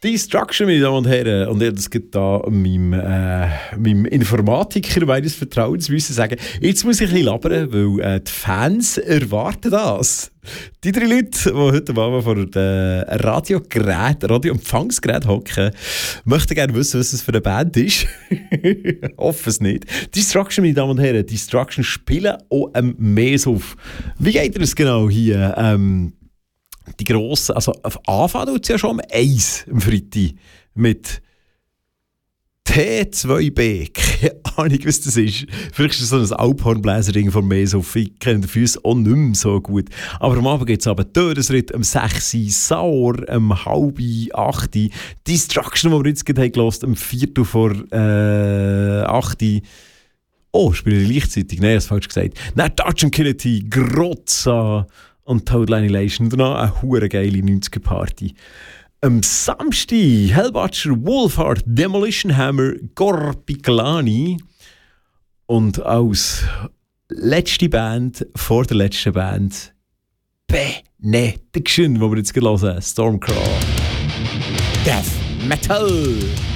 Destruction, meine Damen und Herren. Und jetzt geht da meinem Informatiker meines Vertrauens müssen sagen, jetzt muss ich ein bisschen labern, weil die Fans erwarten das. Die 3 Leute, die heute Abend vor dem Radioempfangsgerät hocken, möchten gerne wissen, was es für eine Band ist. Hoffe es nicht. Destruction, meine Damen und Herren, Destruction spielen auch am Meeshof. Wie geht es genau hier? Die grossen, also anfangen tut es ja schon am 1 am Freitag mit T2B. Keine Ahnung, was das ist. Vielleicht ist es so ein Alphornbläserding von Meeshof. Ich kenne die Füße auch nicht mehr so gut. Aber am Abend geht es aber Dödesritt, am 6 Sauer, am 7:30 Destruction, die wir jetzt gerade gehört haben, am 7:45 Oh, spiele ich gleichzeitig? Nein, das falsch gesagt. Dann Touch and Killity, Grozza und Total Annihilation. Und danach eine hure geile 90er-Party. Am Samstag Hellbutcher, Wolfheart, Demolition Hammer, Gorpiklani. Und als letzte Band, vor der letzten Band, Benediction, die wir jetzt hören, Stormcrawl. Death Metal.